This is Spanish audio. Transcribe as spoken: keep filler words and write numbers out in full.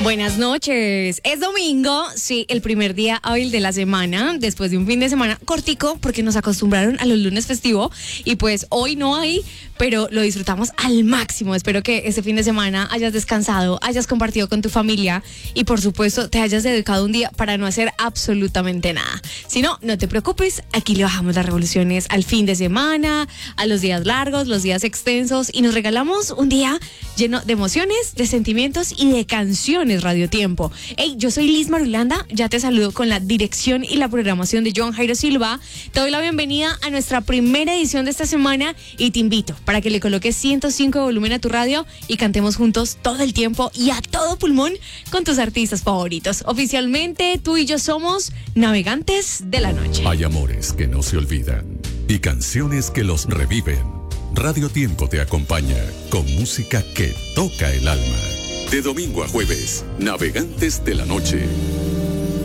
Buenas noches. Es domingo, sí, el primer día hábil de la semana, después de un fin de semana cortico, porque nos acostumbraron a los lunes festivo y pues hoy no hay, pero lo disfrutamos al máximo. Espero que este fin de semana hayas descansado, hayas compartido con tu familia y por supuesto te hayas dedicado un día para no hacer absolutamente nada. Si no, no te preocupes, aquí le bajamos las revoluciones al fin de semana, a los días largos, los días extensos y nos regalamos un día lleno de emociones, de sentimientos y de canciones. Radio Tiempo. Hey, yo soy Liz Marulanda, ya te saludo con la dirección y la programación de John Jairo Silva. Te doy la bienvenida a nuestra primera edición de esta semana y te invito para que le coloques ciento cinco de volumen a tu radio y cantemos juntos todo el tiempo y a todo pulmón con tus artistas favoritos. Oficialmente, tú y yo somos Navegantes de la Noche. Hay amores que no se olvidan y canciones que los reviven. Radio Tiempo te acompaña con música que toca el alma. De domingo a jueves, Navegantes de la Noche.